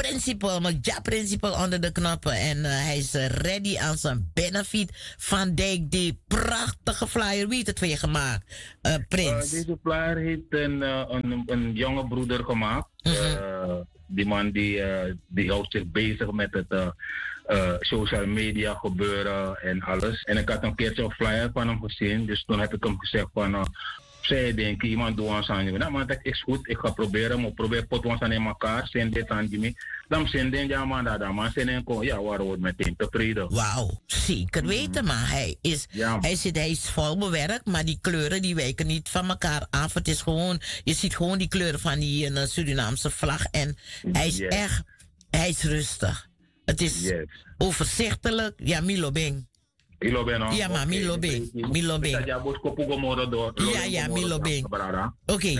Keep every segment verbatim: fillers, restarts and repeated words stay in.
Principal, mijn ja Principal onder de knoppen. En uh, hij is uh, ready aan zijn benefit. Van Dijk, die prachtige flyer. Wie heeft het voor je gemaakt, uh, Prins? Uh, deze flyer heeft een, uh, een, een jonge broeder gemaakt. Uh-huh. uh, die man die, uh, die houdt zich bezig met het uh, uh, social media gebeuren en alles. En ik had een keertje een flyer van hem gezien. Dus toen heb ik hem gezegd van... Uh, zij denken, iemand doet ons aan je. Nou, maar dat is goed, ik ga proberen. Maar probeer pot ons aan elkaar. Zijn dit aan je. Dan zijn dit ja man, dat man. Zijn kon, ja, waar wordt meteen tevreden. Wauw, zeker weten, maar hij is, ja. hij, zit, hij is vol bewerkt, maar die kleuren die wijken niet van elkaar af. Het is gewoon, je ziet gewoon die kleuren van die uh, Surinaamse vlag en hij is yes. echt, hij is rustig. Het is yes. overzichtelijk. Ja, Milo Bing. Milo Bing. Ja, maar Milo Bing. Milo Bing. Ja, ja, Milo Bing. Oké.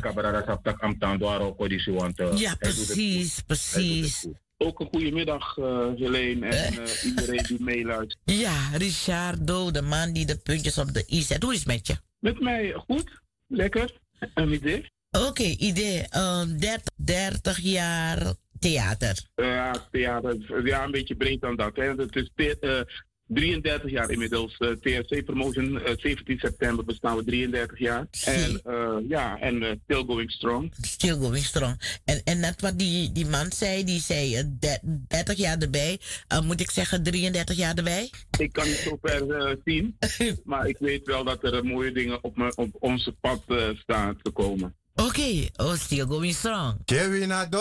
Ja, precies, precies. Ook een goede middag, uh, Helene en uh, iedereen die meeluistert. Ja, Richardo, de man die de puntjes op de i zet. Hoe is het met je? Met mij goed, lekker. Een idee? Oké, okay, idee. Uh, dertig, dertig jaar theater. Ja, uh, theater. Ja, een beetje breed dan dat. Hè. Het is the- uh, drieëndertig jaar inmiddels. Uh, T R C Promotion, uh, zeventien september bestaan we drieëndertig jaar. See. En uh, ja, en uh, still going strong. Still going strong. En, en net wat die, die man zei, die zei uh, dertig jaar erbij. Uh, moet ik zeggen drieëndertig jaar erbij? Ik kan niet zo ver uh, zien. Maar ik weet wel dat er uh, mooie dingen op, me, op onze pad uh, staan te komen. Oké, okay. Oh, still going strong.